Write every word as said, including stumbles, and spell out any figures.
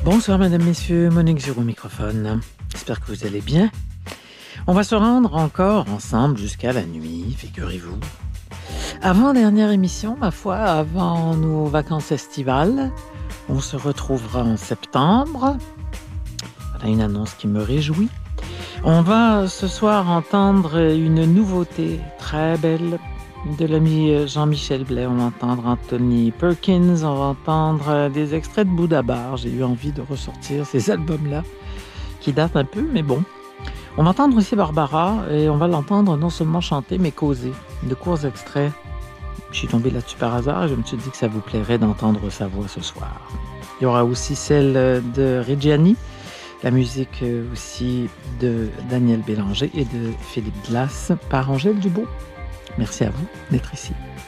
Bonsoir mesdames, messieurs, Monique Giraud au microphone. J'espère que vous allez bien. On va se rendre encore ensemble jusqu'à la nuit, figurez-vous. Avant-dernière émission, ma foi, avant nos vacances estivales. On se retrouvera en septembre. Voilà une annonce qui me réjouit. On va ce soir entendre une nouveauté très belle de l'ami Jean-Michel Blais. On va entendre Anthony Perkins, on va entendre des extraits de Bouddha Bar. J'ai eu envie de ressortir ces albums-là, qui datent un peu, mais bon. On va entendre aussi Barbara, et on va l'entendre non seulement chanter, mais causer. De courts extraits. Je suis tombé là-dessus par hasard, et je me suis dit que ça vous plairait d'entendre sa voix ce soir. Il y aura aussi celle de Reggiani, la musique aussi de Daniel Bélanger et de Philippe Glass par Angèle Dubois. Merci à vous d'être ici.